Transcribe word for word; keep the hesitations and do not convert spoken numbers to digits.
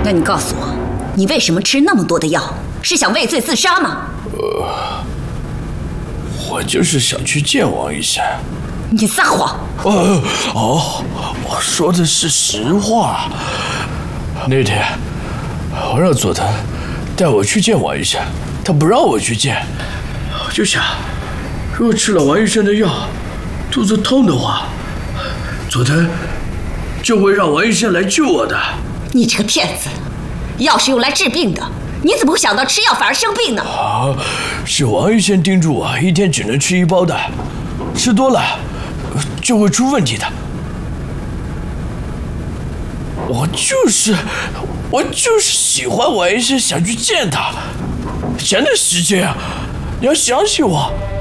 那你告诉我，你为什么吃那么多的药？是想畏罪自杀吗？ 呃，我就是想去见王医生。 你撒谎！ 哦哦，我说的是实话。那天我让佐藤带我去见王医生，他不让我去见，我就想，如果吃了王医生的药，肚子痛的话，佐藤就会让王医生来救我的。 你这个骗子！药是用来治病的，你怎么会想到吃药反而生病呢？ 啊，是王医生叮嘱我，一天只能吃一包的，吃多了就会出问题的。我就是，我就是喜欢王医生，想去见他，真的是这样，你要相信我。